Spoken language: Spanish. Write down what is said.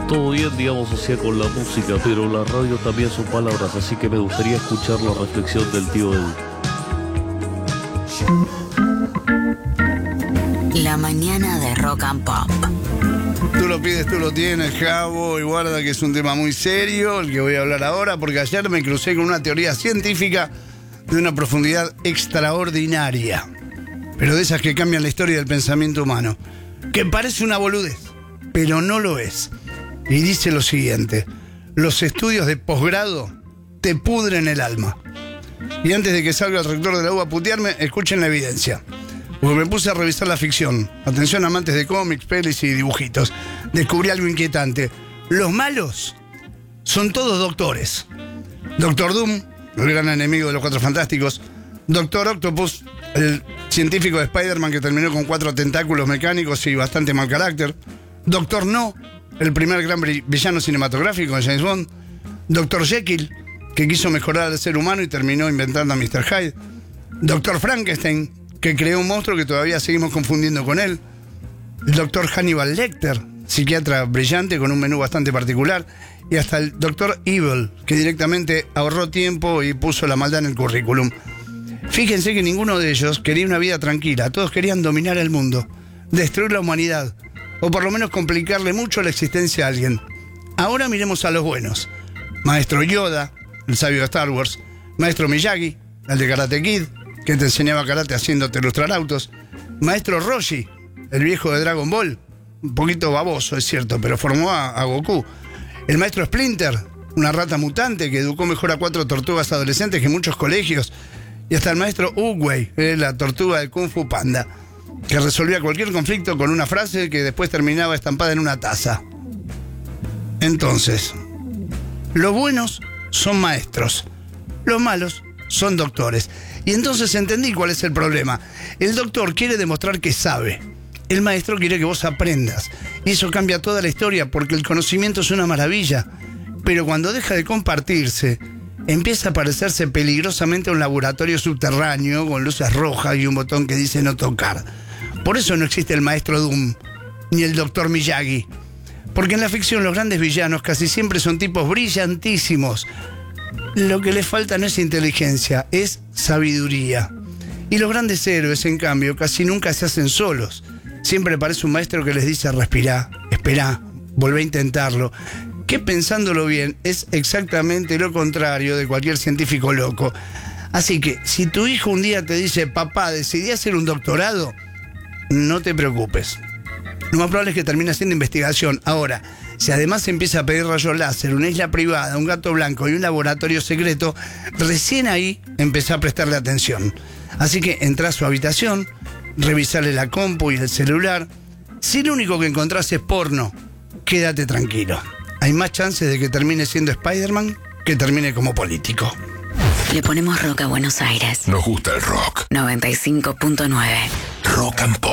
Todo bien, digamos, o sea, con la música, pero la radio también son palabras, así que me gustaría escuchar la reflexión del tío Edu. La mañana de Rock and Pop. Tú lo pides, tú lo tienes, Javo, y guarda que es un tema muy serio el que voy a hablar ahora, porque ayer me crucé con una teoría científica de una profundidad extraordinaria, pero de esas que cambian la historia del pensamiento humano, que parece una boludez, pero no lo es. Y dice lo siguiente: los estudios de posgrado te pudren el alma. Y antes de que salga el rector de la U a putearme, escuchen la evidencia. Porque me puse a revisar la ficción. Atención, amantes de cómics, pelis y dibujitos. Descubrí algo inquietante. Los malos son todos doctores. Doctor Doom, el gran enemigo de los Cuatro Fantásticos. Doctor Octopus, el científico de Spider-Man que terminó con 4 tentáculos mecánicos y bastante mal carácter. Doctor No, el primer gran villano cinematográfico de James Bond. Doctor Jekyll, que quiso mejorar al ser humano y terminó inventando a Mr. Hyde. Doctor Frankenstein, que creó un monstruo que todavía seguimos confundiendo con él. El doctor Hannibal Lecter, psiquiatra brillante con un menú bastante particular. Y hasta el doctor Evil, que directamente ahorró tiempo y puso la maldad en el currículum. Fíjense que ninguno de ellos quería una vida tranquila. Todos querían dominar el mundo, destruir la humanidad, o por lo menos complicarle mucho la existencia a alguien. Ahora miremos a los buenos. Maestro Yoda, el sabio de Star Wars. Maestro Miyagi, el de Karate Kid, que te enseñaba karate haciéndote ilustrar autos. Maestro Roshi, el viejo de Dragon Ball, un poquito baboso, es cierto, pero formó a Goku. El maestro Splinter, una rata mutante que educó mejor a 4 tortugas adolescentes que muchos colegios. Y hasta el maestro Oogway, la tortuga de Kung Fu Panda, que resolvía cualquier conflicto con una frase que después terminaba estampada en una taza. Entonces, los buenos son maestros, los malos son doctores. Y entonces entendí cuál es el problema. El doctor quiere demostrar que sabe. El maestro quiere que vos aprendas. Y eso cambia toda la historia, porque el conocimiento es una maravilla. Pero cuando deja de compartirse, empieza a parecerse peligrosamente a un laboratorio subterráneo con luces rojas y un botón que dice no tocar. Por eso no existe el maestro Doom, ni el doctor Miyagi. Porque en la ficción los grandes villanos casi siempre son tipos brillantísimos. Lo que les falta no es inteligencia, es sabiduría. Y los grandes héroes, en cambio, casi nunca se hacen solos. Siempre aparece un maestro que les dice: respirá, esperá, volvé a intentarlo. Que pensándolo bien, es exactamente lo contrario de cualquier científico loco. Así que, si tu hijo un día te dice: papá, decidí hacer un doctorado, no te preocupes. Lo más probable es que termine haciendo investigación. Ahora, si además empieza a pedir rayos láser, una isla privada, un gato blanco y un laboratorio secreto, recién ahí empezá a prestarle atención. Así que entrá a su habitación, revisarle la compu y el celular. Si lo único que encontrás es porno, quédate tranquilo. Hay más chances de que termine siendo Spider-Man que termine como político. Le ponemos rock a Buenos Aires. Nos gusta el rock. 95.9. Rock and Pop.